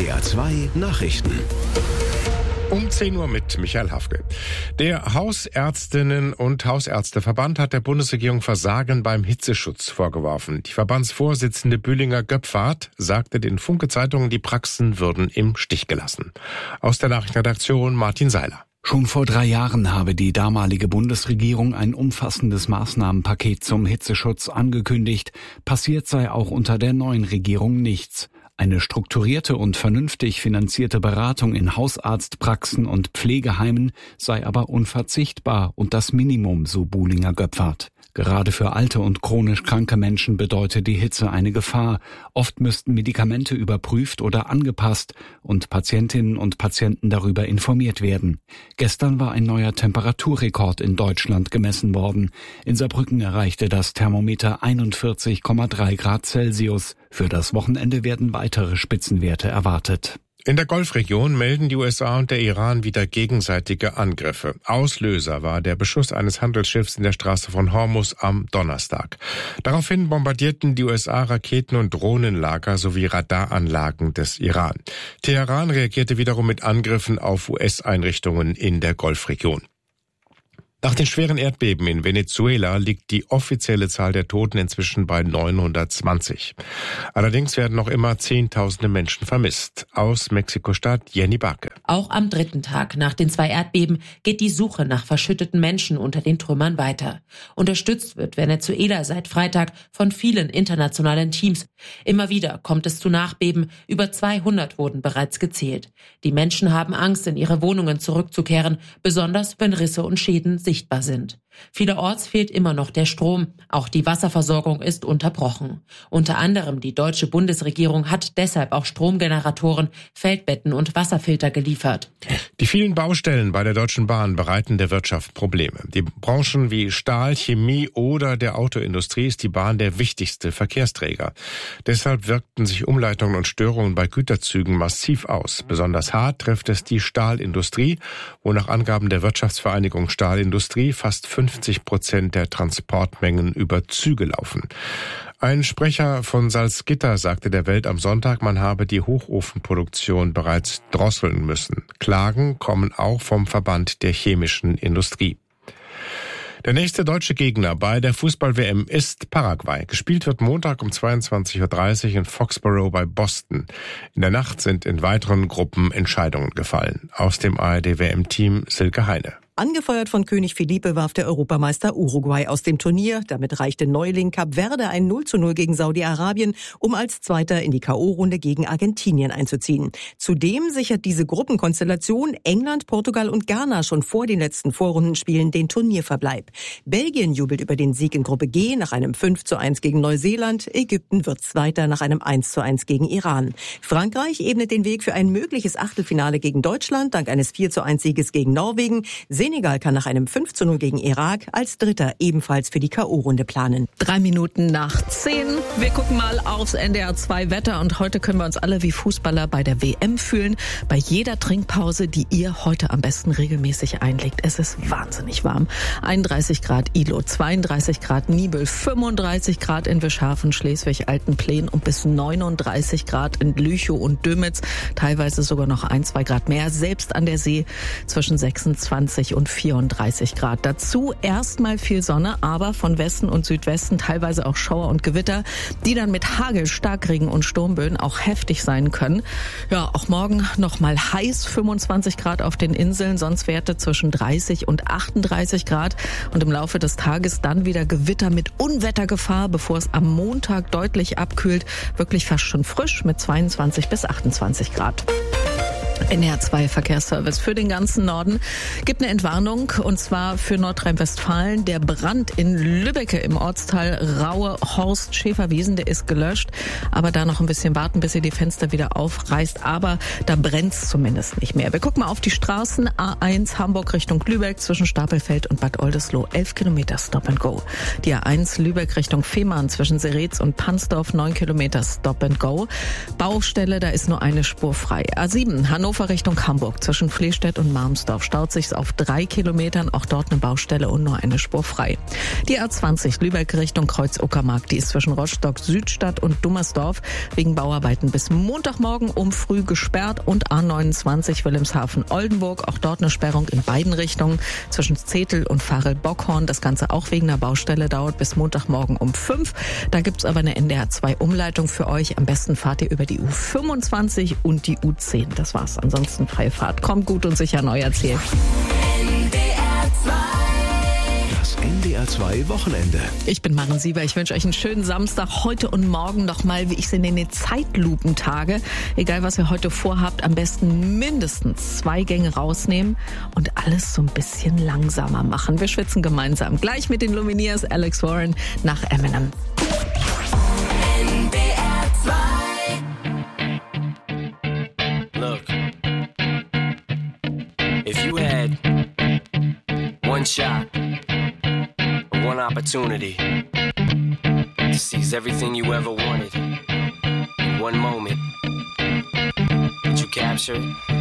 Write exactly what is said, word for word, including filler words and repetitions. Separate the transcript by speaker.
Speaker 1: R T L zwei Nachrichten.
Speaker 2: Um zehn Uhr mit Michael Hafke. Der Hausärztinnen- und Hausärzteverband hat der Bundesregierung Versagen beim Hitzeschutz vorgeworfen. Die Verbandsvorsitzende Bühlinger Göpfert sagte den Funke-Zeitungen, die Praxen würden im Stich gelassen. Aus der Nachrichtenredaktion Martin Seiler.
Speaker 3: Schon vor drei Jahren habe die damalige Bundesregierung ein umfassendes Maßnahmenpaket zum Hitzeschutz angekündigt. Passiert sei auch unter der neuen Regierung nichts. Eine strukturierte und vernünftig finanzierte Beratung in Hausarztpraxen und Pflegeheimen sei aber unverzichtbar und das Minimum, so Bühlinger Göpfert. Gerade für alte und chronisch kranke Menschen bedeutet die Hitze eine Gefahr. Oft müssten Medikamente überprüft oder angepasst und Patientinnen und Patienten darüber informiert werden. Gestern war ein neuer Temperaturrekord in Deutschland gemessen worden. In Saarbrücken erreichte das Thermometer einundvierzig Komma drei Grad Celsius. Für das Wochenende werden weitere Spitzenwerte erwartet.
Speaker 2: In der Golfregion melden die U S A und der Iran wieder gegenseitige Angriffe. Auslöser war der Beschuss eines Handelsschiffs in der Straße von Hormuz am Donnerstag. Daraufhin bombardierten die U S A Raketen- und Drohnenlager sowie Radaranlagen des Iran. Teheran reagierte wiederum mit Angriffen auf U S-Einrichtungen in der Golfregion. Nach den schweren Erdbeben in Venezuela liegt die offizielle Zahl der Toten inzwischen bei neunhundertzwanzig. Allerdings werden noch immer Zehntausende Menschen vermisst. Aus Mexiko-Stadt Jenny Barke.
Speaker 4: Auch am dritten Tag nach den zwei Erdbeben geht die Suche nach verschütteten Menschen unter den Trümmern weiter. Unterstützt wird Venezuela seit Freitag von vielen internationalen Teams. Immer wieder kommt es zu Nachbeben. Über zweihundert wurden bereits gezählt. Die Menschen haben Angst, in ihre Wohnungen zurückzukehren, besonders wenn Risse und Schäden sichtbar sind. Vielerorts fehlt immer noch der Strom. Auch die Wasserversorgung ist unterbrochen. Unter anderem die deutsche Bundesregierung hat deshalb auch Stromgeneratoren, Feldbetten und Wasserfilter geliefert.
Speaker 2: Die vielen Baustellen bei der Deutschen Bahn bereiten der Wirtschaft Probleme. Die Branchen wie Stahl, Chemie oder der Autoindustrie ist die Bahn der wichtigste Verkehrsträger. Deshalb wirkten sich Umleitungen und Störungen bei Güterzügen massiv aus. Besonders hart trifft es die Stahlindustrie, wo nach Angaben der Wirtschaftsvereinigung Stahlindustrie fast fünfzig Prozent der Transportmengen über Züge laufen. Ein Sprecher von Salzgitter sagte der Welt am Sonntag, man habe die Hochofenproduktion bereits drosseln müssen. Klagen kommen auch vom Verband der chemischen Industrie. Der nächste deutsche Gegner bei der Fußball-W M ist Paraguay. Gespielt wird Montag um zweiundzwanzig Uhr dreißig in Foxborough bei Boston. In der Nacht sind in weiteren Gruppen Entscheidungen gefallen. Aus dem A R D-W M-Team Silke Heine.
Speaker 5: Angefeuert von König Felipe warf der Europameister Uruguay aus dem Turnier. Damit reichte Neuling Kap Verde ein null zu null gegen Saudi-Arabien, um als Zweiter in die K O-Runde gegen Argentinien einzuziehen. Zudem sichert diese Gruppenkonstellation England, Portugal und Ghana schon vor den letzten Vorrundenspielen den Turnierverbleib. Belgien jubelt über den Sieg in Gruppe G nach einem fünf zu eins gegen Neuseeland. Ägypten wird Zweiter nach einem eins zu eins gegen Iran. Frankreich ebnet den Weg für ein mögliches Achtelfinale gegen Deutschland dank eines vier zu eins Sieges gegen Norwegen. Senegal kann nach einem fünf zu null gegen Irak als Dritter ebenfalls für die K O-Runde planen.
Speaker 6: Drei Minuten nach zehn. Wir gucken mal aufs N D R zwei Wetter und heute können wir uns alle wie Fußballer bei der W M fühlen. Bei jeder Trinkpause, die ihr heute am besten regelmäßig einlegt. Es ist wahnsinnig warm. einunddreißig Grad Ilo, zweiunddreißig Grad Nibel, fünfunddreißig Grad in Wischhafen, Schleswig-Altenplen und bis neununddreißig Grad in Lüchow und Dömitz. Teilweise sogar noch ein, zwei Grad mehr. Selbst an der See zwischen sechsundzwanzig und vierunddreißig Grad. Dazu erstmal viel Sonne, aber von Westen und Südwesten teilweise auch Schauer und Gewitter, die dann mit Hagel, Starkregen und Sturmböen auch heftig sein können. Ja, auch morgen nochmal heiß, fünfundzwanzig Grad auf den Inseln, sonst Werte zwischen dreißig und achtunddreißig Grad. Und im Laufe des Tages dann wieder Gewitter mit Unwettergefahr, bevor es am Montag deutlich abkühlt. Wirklich fast schon frisch mit zweiundzwanzig bis achtundzwanzig Grad. N D R zwei Verkehrsservice für den ganzen Norden gibt eine Entwarnung, und zwar für Nordrhein-Westfalen. Der Brand in Lübbecke im Ortsteil Raue Horst Schäferwiesen, der ist gelöscht, aber da noch ein bisschen warten, bis ihr die Fenster wieder aufreißt, aber da brennt's zumindest nicht mehr. Wir gucken mal auf die Straßen. A eins Hamburg Richtung Lübeck zwischen Stapelfeld und Bad Oldesloe, elf Kilometer Stop and Go. Die A eins Lübeck Richtung Fehmarn zwischen Seretz und Pansdorf, neun Kilometer Stop and Go. Baustelle, da ist nur eine Spur frei. A sieben Hannover Hannover Richtung Hamburg zwischen Flehstedt und Marmsdorf staut sich's auf drei Kilometern, auch dort eine Baustelle und nur eine Spur frei. Die A zwanzig Lübeck Richtung Kreuz-Uckermark, die ist zwischen Rostock Südstadt und Dummersdorf wegen Bauarbeiten bis Montagmorgen um früh gesperrt und A neunundzwanzig Wilhelmshaven-Oldenburg, auch dort eine Sperrung in beiden Richtungen zwischen Zetel und Varel-Bockhorn. Das Ganze auch wegen einer Baustelle, dauert bis Montagmorgen um fünf. Da gibt's aber eine N D R zwei Umleitung für euch. Am besten fahrt ihr über die U fünfundzwanzig und die U zehn. Das war's. Ansonsten freie Fahrt. Kommt gut und sicher an euer Ziel.
Speaker 1: Das N D R zwei Wochenende.
Speaker 6: Ich bin Maren Sieber. Ich wünsche euch einen schönen Samstag. Heute und morgen noch mal, wie ich sie nenne, Zeitlupentage. Egal, was ihr heute vorhabt, am besten mindestens zwei Gänge rausnehmen und alles so ein bisschen langsamer machen. Wir schwitzen gemeinsam. Gleich mit den Lumineers, Alex Warren nach Eminem.
Speaker 7: N D R zwei. Look, if you had one shot, one opportunity to seize everything you ever wanted in one moment, did you capture it?